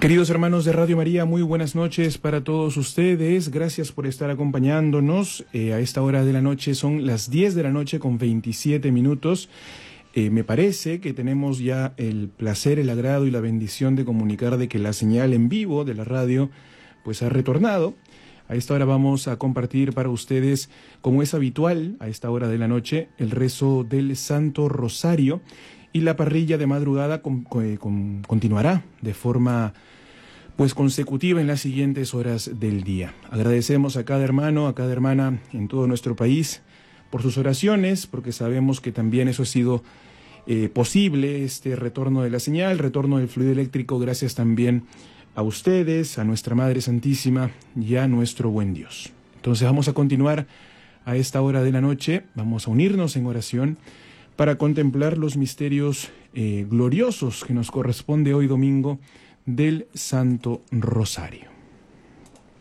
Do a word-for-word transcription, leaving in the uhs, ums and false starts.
Queridos hermanos de Radio María, muy buenas noches para todos ustedes. Gracias por estar acompañándonos. Eh, a esta hora de la noche son las diez de la noche con veintisiete minutos. Eh, me parece que tenemos ya el placer, el agrado y la bendición de comunicar de que la señal en vivo de la radio pues ha retornado. A esta hora vamos a compartir para ustedes, como es habitual a esta hora de la noche, el rezo del Santo Rosario, y la parrilla de madrugada con, con, con, continuará de forma pues consecutiva en las siguientes horas del día. Agradecemos a cada hermano, a cada hermana en todo nuestro país por sus oraciones, porque sabemos que también eso ha sido eh, posible, este retorno de la señal, retorno del fluido eléctrico, gracias también a ustedes, a nuestra Madre Santísima y a nuestro buen Dios. Entonces vamos a continuar a esta hora de la noche, vamos a unirnos en oración para contemplar los misterios eh, gloriosos que nos corresponde hoy domingo del Santo Rosario.